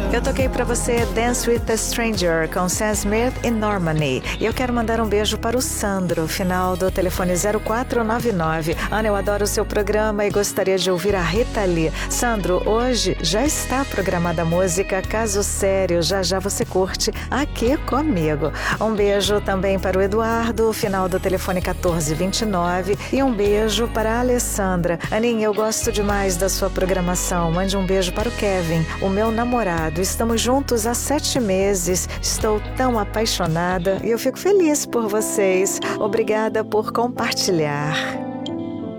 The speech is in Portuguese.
Eu toquei pra você Dance with a Stranger com Sam Smith e Normani. E eu quero mandar um beijo para o Sandro, final do telefone 0499. Ana, eu adoro o seu programa e gostaria de ouvir a Rita Lee. Sandro, hoje já está programada a música Caso Sério, já já você curte aqui comigo. Um beijo também para o Eduardo, final do telefone 1429. E um beijo para a Alessandra. Aninha, eu gosto demais da sua programação. Mande um beijo para o Kevin, o meu namorado. Estamos juntos há 7 meses. Estou tão apaixonada e eu fico feliz por vocês. Obrigada por compartilhar.